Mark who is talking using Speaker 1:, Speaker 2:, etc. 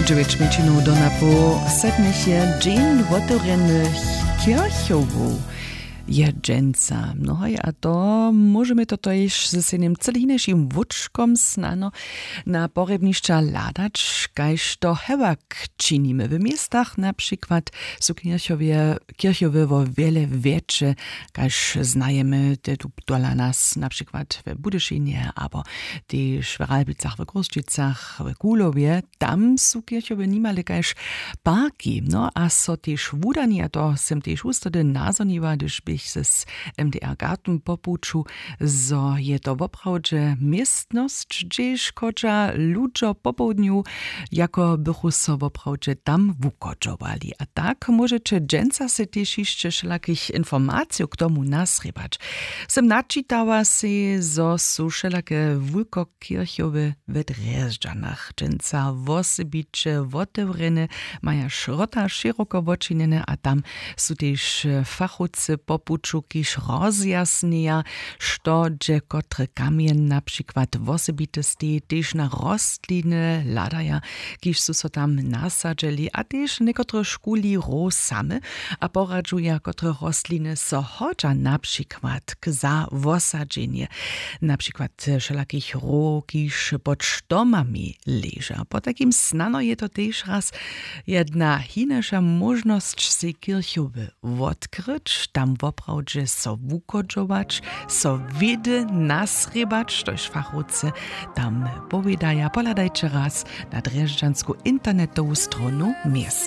Speaker 1: 9 minut do napo setnych je dzień otworenych kirchowu. Jedzenca. No a to możemy to też ze synem celinejszym wódczkom znano na porebniszcza ladać, kajż to hewak czynimy. W miastach na przykład są kirchowie wo wiele większe, kajż znajemy te tu dla nas na przykład w Budyszynie, albo też w Ralbicach, w Groszczycach, w Kulowie. Tam są kirchowie niemale kajż parki. No a so też wudani, a to sem też ustody nazoniwa, gdyż z MDR Garten popuczu, zo je to woprawdźe miestność, gdzież kocza ludzo po południu, jako bychu so woprawdźe tam wukoczowali. A tak możecie dżęca se też jeszcze wszelakich informacji k tomu nasrybać. Sem naczytała se, zo są wszelakie wulkokirchowe w Drjeżdżanach. Dżęca wosybicze wotewrene, maja szrota szeroko wočinene, a tam są też fachowcy popuczu, kiż rozjasnia, što dże kotre kamien na przykład wosebite stej, też na rostliny ladaja, kiż su so tam nasadzeli, a też nekotre szkuli same, a poradzuja kotre rostliny so hodża na przykład za wosadzenie, na przykład wszelakich kiż pod sztomami leża. Po takim snano je to też raz jedna hinesza możność se kirchowy odkryć, tam woprawdźe so wukodżować, so wiedy nasrybać, toż fachowcy tam powiedaja, poladajcie raz na drjeżdżansku internetową stronu miasta.